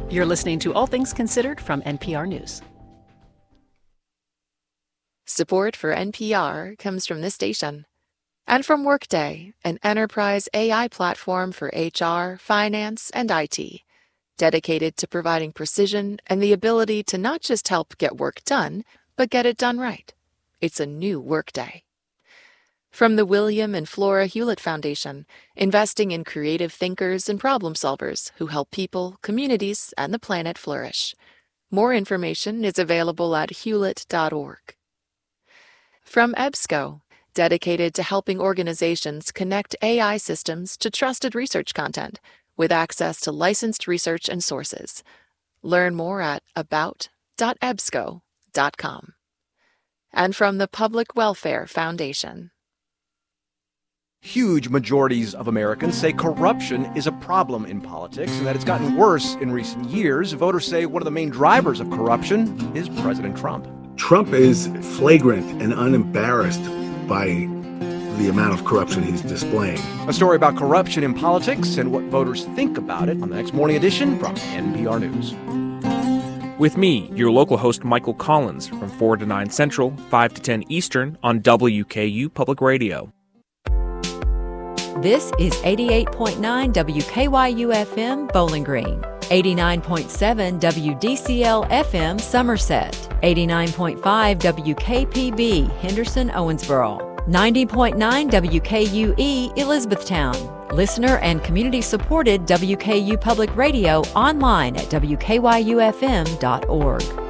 You're listening to All Things Considered from NPR News. Support for NPR comes from this station and from Workday, an enterprise AI platform for HR, finance, and IT, dedicated to providing precision and the ability to not just help get work done, but get it done right. It's a new Workday. From the William and Flora Hewlett Foundation, investing in creative thinkers and problem solvers who help people, communities, and the planet flourish. More information is available at hewlett.org. From EBSCO, dedicated to helping organizations connect AI systems to trusted research content with access to licensed research and sources. Learn more at about.ebsco.com. And from the Public Welfare Foundation. Huge majorities of Americans say corruption is a problem in politics and that it's gotten worse in recent years. Voters say one of the main drivers of corruption is President Trump. Trump is flagrant and unembarrassed by the amount of corruption he's displaying. A story about corruption in politics and what voters think about it on the next morning edition from NPR News. With me, your local host Michael Collins from 4 to 9 Central, 5 to 10 Eastern on WKU Public Radio. This is 88.9 WKYU-FM Bowling Green, 89.7 WDCL-FM Somerset, 89.5 WKPB Henderson-Owensboro, 90.9 WKUE Elizabethtown. Listener and community-supported WKU Public Radio online at WKYUFM.org.